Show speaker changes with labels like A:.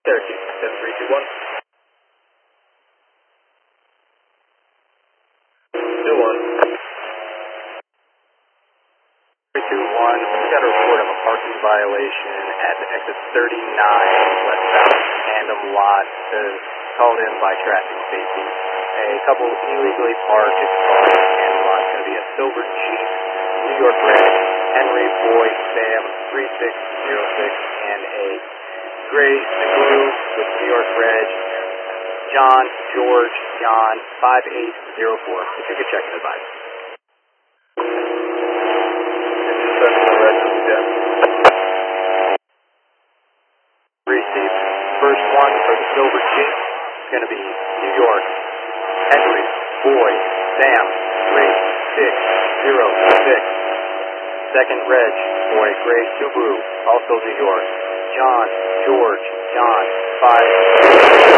A: Cherokee, 7321. 21. 321, we got a report of a parking violation at exit 39 westbound Tandem Lot, called in by traffic safety. A couple illegally parked cars in Tandem Lot. It's going to be a silver Jeep, New York Red, Henry Boy Sam 3606, and a gray Subaru with New York Red, John George John 5804. If you could check and advise. Received. First one for the silver Jeep is going to be New York, Henry, Boy, Sam, 3606. Second reg for a gray Subaru, also New York, John, George, John, 5.